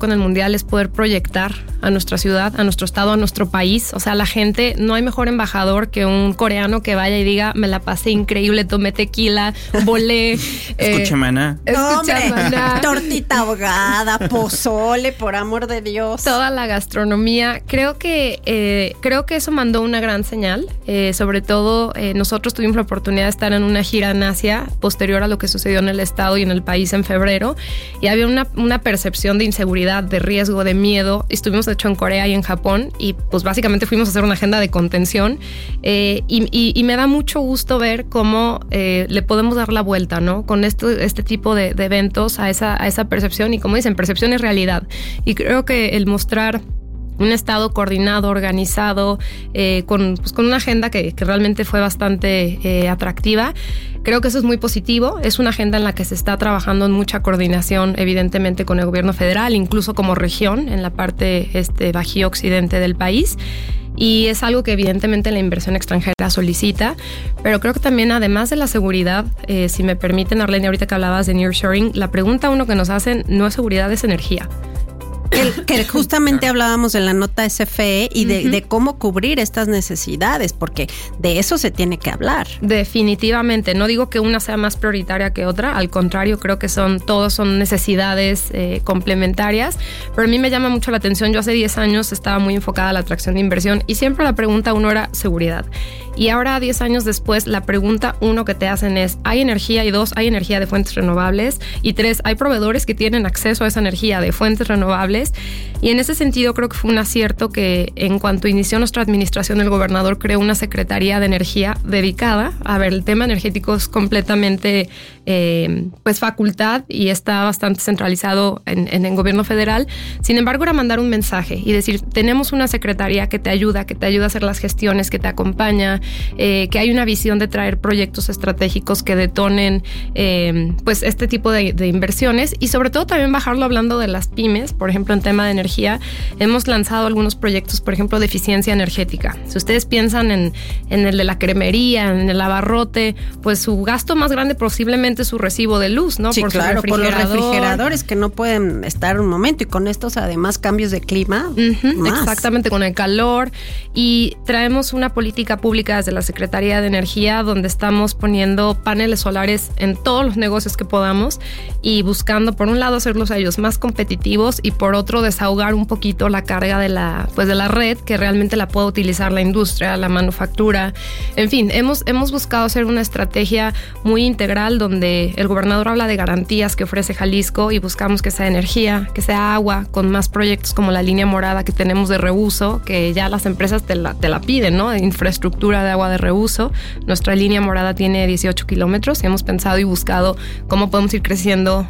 con el Mundial es poder proyectar a nuestra ciudad, a nuestro estado, a nuestro país. O sea, la gente, no hay mejor embajador que un coreano que vaya y diga, me la pasé increíble, tomé tequila, volé. Escuché Maná. Maná. Tortita ahogada, pozole, por amor de Dios. Toda la gastronomía. Creo que eso mandó una gran señal. Sobre todo, nosotros tuvimos la oportunidad de estar en una gira en Asia posterior a lo que sucedió en el estado y en el país en febrero. Y había una percepción de inseguridad, de riesgo, de miedo. Estuvimos de hecho en Corea y en Japón y pues básicamente fuimos a hacer una agenda de contención y me da mucho gusto ver cómo le podemos dar la vuelta, ¿no? Con este tipo de eventos a esa percepción y como dicen, percepción es realidad. Y creo que el mostrar un estado coordinado, organizado, con una agenda que realmente fue bastante atractiva. Creo que eso es muy positivo. Es una agenda en la que se está trabajando en mucha coordinación, evidentemente, con el gobierno federal, incluso como región, en la parte bajío occidente del país. Y es algo que evidentemente la inversión extranjera solicita, pero creo que también además de la seguridad, si me permiten, Arlene, ahorita que hablabas de nearshoring, la pregunta uno que nos hacen no es seguridad, es energía. Que justamente hablábamos en la nota SFE y de cómo cubrir estas necesidades, porque de eso se tiene que hablar. Definitivamente, no digo que una sea más prioritaria que otra, al contrario, creo que todos son necesidades complementarias, pero a mí me llama mucho la atención. Yo hace 10 años estaba muy enfocada a la atracción de inversión y siempre la pregunta uno era seguridad. Y ahora, 10 años después, la pregunta uno que te hacen es, ¿hay energía? Y 2, ¿hay energía de fuentes renovables? Y 3, ¿hay proveedores que tienen acceso a esa energía de fuentes renovables? Y en ese sentido creo que fue un acierto que en cuanto inició nuestra administración, el gobernador creó una Secretaría de Energía dedicada. A ver, el tema energético es completamente facultad y está bastante centralizado en el gobierno federal. Sin embargo, era mandar un mensaje y decir, tenemos una secretaría que te ayuda a hacer las gestiones, que te acompaña, que hay una visión de traer proyectos estratégicos que detonen este tipo de inversiones y sobre todo también bajarlo hablando de las pymes. Por ejemplo, en tema de energía, hemos lanzado algunos proyectos, por ejemplo, de eficiencia energética. Si ustedes piensan en el de la cremería, en el abarrote, pues su gasto más grande posiblemente es su recibo de luz, ¿no? Sí, claro, por los refrigeradores que no pueden estar un momento y con estos además cambios de clima. Exactamente, con el calor. Y traemos una política pública desde la Secretaría de Energía donde estamos poniendo paneles solares en todos los negocios que podamos y buscando, por un lado, hacerlos a ellos más competitivos y por otro, desahogar un poquito la carga de la red que realmente la pueda utilizar la industria, la manufactura. En fin, hemos buscado hacer una estrategia muy integral donde el gobernador habla de garantías que ofrece Jalisco y buscamos que sea energía, que sea agua, con más proyectos como la línea morada que tenemos de reuso, que ya las empresas te la piden, ¿no? De infraestructura de agua de reuso. Nuestra línea morada tiene 18 kilómetros y hemos pensado y buscado cómo podemos ir creciendo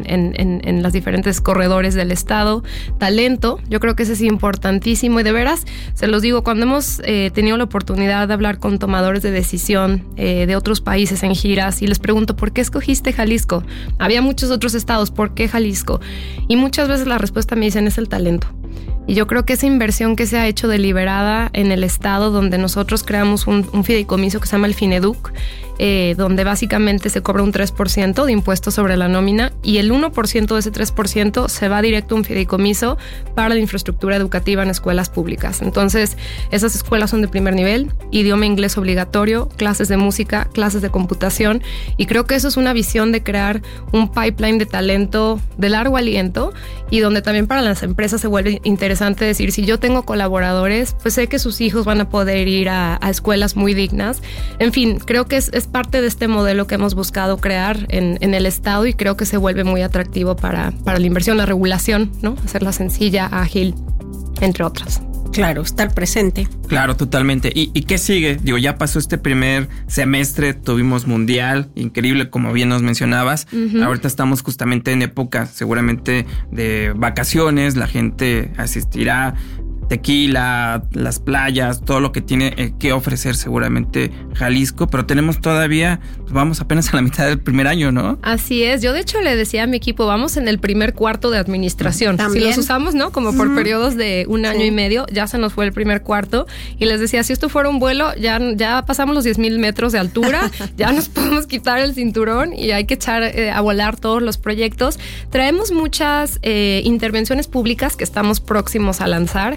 en los diferentes corredores del estado. Talento, yo creo que ese es importantísimo y de veras, se los digo, cuando hemos tenido la oportunidad de hablar con tomadores de decisión de otros países en giras y les pregunto, ¿por qué escogiste Jalisco? Había muchos otros estados, ¿por qué Jalisco? Y muchas veces la respuesta me dicen es el talento. Y yo creo que esa inversión que se ha hecho deliberada en el estado, donde nosotros creamos un fideicomiso que se llama el Fineduc, donde básicamente se cobra un 3% de impuesto sobre la nómina y el 1% de ese 3% se va directo a un fideicomiso para la infraestructura educativa en escuelas públicas. Entonces, esas escuelas son de primer nivel, idioma inglés obligatorio, clases de música, clases de computación y creo que eso es una visión de crear un pipeline de talento de largo aliento y donde también para las empresas se vuelve interesante decir, si yo tengo colaboradores, pues sé que sus hijos van a poder ir a escuelas muy dignas. En fin, creo que es parte de este modelo que hemos buscado crear en el estado y creo que se vuelve muy atractivo para la inversión, la regulación, ¿no? Hacerla sencilla, ágil, entre otras. Claro, estar presente. Claro, totalmente. ¿Y qué sigue? Digo, ya pasó este primer semestre, tuvimos mundial, increíble, como bien nos mencionabas. Ahorita estamos justamente en época seguramente de vacaciones, la gente asistirá tequila, las playas, todo lo que tiene que ofrecer seguramente Jalisco, pero tenemos todavía, pues vamos apenas a la mitad del primer año, ¿no? Así es, yo de hecho le decía a mi equipo, vamos en el primer cuarto de administración. ¿También? Si los usamos, ¿no? Como por periodos de un año y medio, ya se nos fue el primer cuarto, y les decía, si esto fuera un vuelo, ya pasamos los 10,000 metros de altura, ya nos podemos quitar el cinturón y hay que echar a volar todos los proyectos. Traemos muchas intervenciones públicas que estamos próximos a lanzar.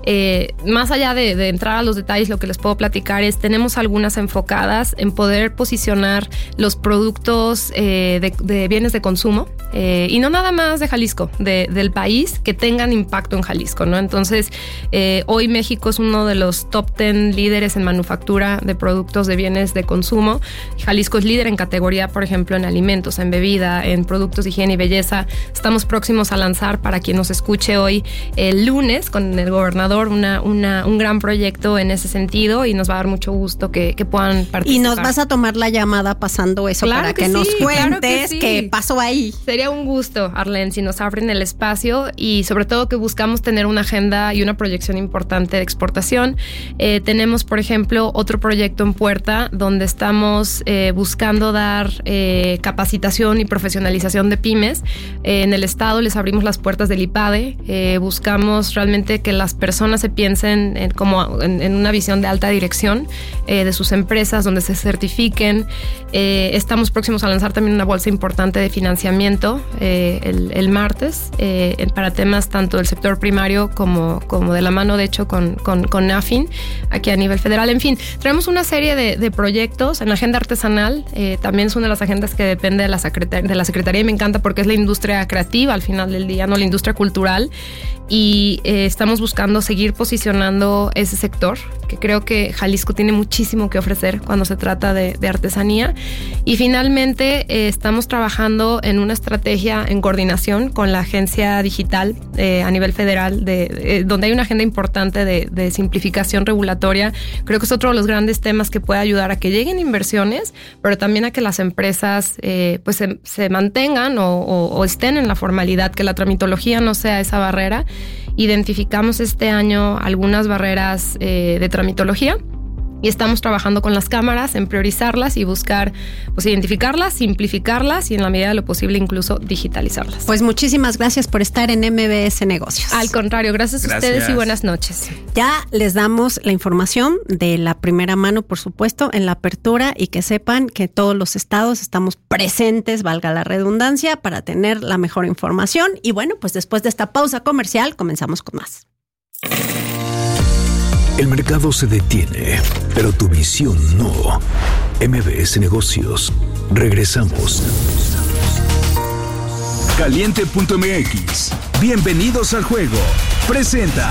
Más allá de entrar a los detalles, lo que les puedo platicar es, tenemos algunas enfocadas en poder posicionar los productos de bienes de consumo, y no nada más de Jalisco, del país, que tengan impacto en Jalisco, ¿no? Entonces, hoy México es uno de los top 10 líderes en manufactura de productos de bienes de consumo. Jalisco es líder en categoría, por ejemplo, en alimentos, en bebida, en productos de higiene y belleza. Estamos próximos a lanzar, para quien nos escuche hoy, el lunes, con el gobernador, un gran proyecto en ese sentido, y nos va a dar mucho gusto que puedan participar. Y nos vas a tomar la llamada pasando eso, claro para que nos cuentes qué pasó ahí. Sería un gusto, Arlene, si nos abren el espacio, y sobre todo que buscamos tener una agenda y una proyección importante de exportación. Tenemos, por ejemplo, otro proyecto en puerta donde estamos buscando dar capacitación y profesionalización de pymes. En el estado les abrimos las puertas del IPADE. Buscamos realmente que las personas se piensen en una visión de alta dirección de sus empresas, donde se certifiquen. Estamos próximos a lanzar también una bolsa importante de financiamiento el martes para temas tanto del sector primario como de la mano, de hecho, con NAFIN aquí a nivel federal. En fin, traemos una serie de proyectos en la agenda artesanal. También es una de las agendas que depende de la Secretaría, y me encanta porque es la industria creativa al final del día, no la industria cultural. Y estamos buscando seguir posicionando ese sector, que creo que Jalisco tiene muchísimo que ofrecer cuando se trata de artesanía. Y finalmente estamos trabajando en una estrategia en coordinación con la agencia digital a nivel federal, donde hay una agenda importante de simplificación regulatoria. Creo que es otro de los grandes temas que puede ayudar a que lleguen inversiones, pero también a que las empresas pues se mantengan o estén en la formalidad, que la tramitología no sea esa barrera. Identificamos este año algunas barreras de tramitología, y estamos trabajando con las cámaras en priorizarlas y buscar, pues, identificarlas, simplificarlas y, en la medida de lo posible, incluso digitalizarlas. Pues muchísimas gracias por estar en MBS Negocios. Al contrario, gracias a ustedes y buenas noches. Ya les damos la información de la primera mano, por supuesto, en la apertura, y que sepan que todos los estados estamos presentes, valga la redundancia, para tener la mejor información. Y bueno, pues después de esta pausa comercial, comenzamos con más. El mercado se detiene, pero tu visión no. MBS Negocios. Regresamos. Caliente.mx. Bienvenidos al juego. Presenta.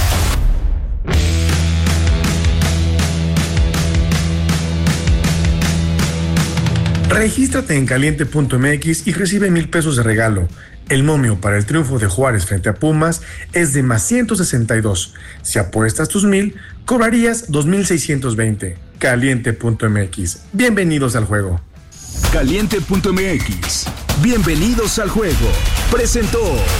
Regístrate en Caliente.mx y recibe 1,000 pesos de regalo. El momio para el triunfo de Juárez frente a Pumas es de +162. Si apuestas tus 1,000, cobrarías 2,620. Caliente.mx. Bienvenidos al juego. Caliente.mx. Bienvenidos al juego. Presentó.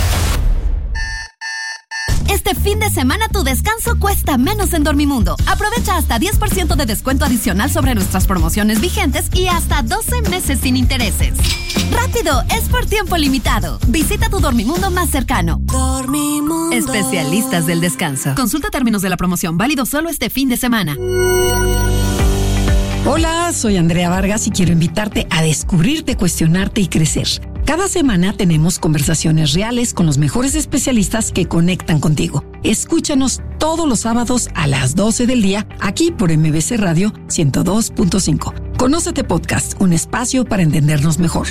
Este fin de semana tu descanso cuesta menos en Dormimundo. Aprovecha hasta 10% de descuento adicional sobre nuestras promociones vigentes y hasta 12 meses sin intereses. ¡Rápido! Es por tiempo limitado. Visita tu Dormimundo más cercano. Dormimundo. Especialistas del descanso. Consulta términos de la promoción. Válido solo este fin de semana. Hola, soy Andrea Vargas y quiero invitarte a descubrirte, cuestionarte y crecer. Cada semana tenemos conversaciones reales con los mejores especialistas que conectan contigo. Escúchanos todos los sábados a las 12 del día, aquí por MBC Radio 102.5. Conócete Podcast, un espacio para entendernos mejor.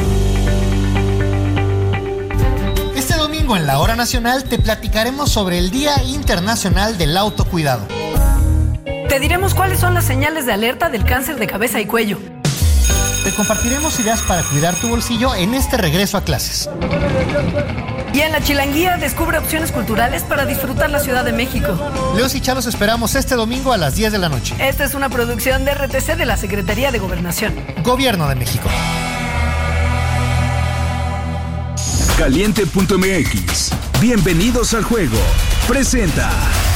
Este domingo en la Hora Nacional te platicaremos sobre el Día Internacional del Autocuidado. Te diremos cuáles son las señales de alerta del cáncer de cabeza y cuello. Te compartiremos ideas para cuidar tu bolsillo en este regreso a clases. Y en la Chilanguía descubre opciones culturales para disfrutar la Ciudad de México. Leos y Chalos esperamos este domingo a las 10 de la noche. Esta es una producción de RTC de la Secretaría de Gobernación. Gobierno de México. Caliente.mx. Bienvenidos al juego. presenta